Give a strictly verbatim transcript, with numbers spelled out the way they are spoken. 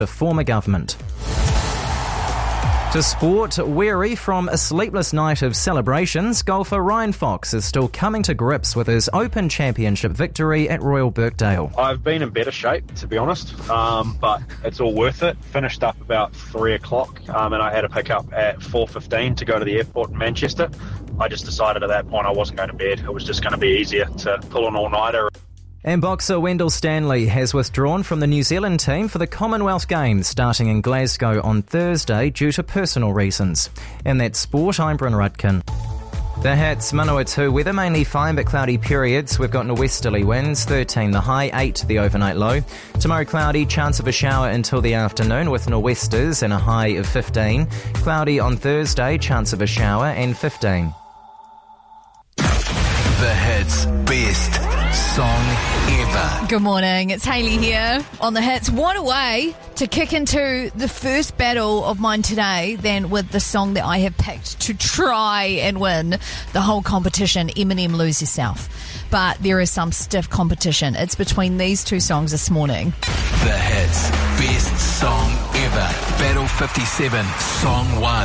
the former government. To sport, weary from a sleepless night of celebrations, golfer Ryan Fox is still coming to grips with his Open Championship victory at Royal Birkdale. I've been in better shape, to be honest, um, but it's all worth it. Finished up about three o'clock um, and I had a pick up at four fifteen to go to the airport in Manchester. I just decided at that point I wasn't going to bed. It was just going to be easier to pull an all-nighter. And boxer Wendell Stanley has withdrawn from the New Zealand team for the Commonwealth Games starting in Glasgow on Thursday due to personal reasons. And that's sport, I'm Bryn Rudkin. The Hats Manawatu weather mainly fine but cloudy periods. We've got westerly winds, thirteen the high, eight the overnight low. Tomorrow cloudy, chance of a shower until the afternoon with nor'westers and a high of fifteen. Cloudy on Thursday, chance of a shower and fifteen. The Hits Best Song Ever. Good morning, it's Hayley here on The Hits. What a way to kick into the first battle of mine today than with the song that I have picked to try and win the whole competition, Eminem Lose Yourself. But there is some stiff competition. It's between these two songs this morning. The Hits Best Song Ever. Battle fifty-seven, Song one.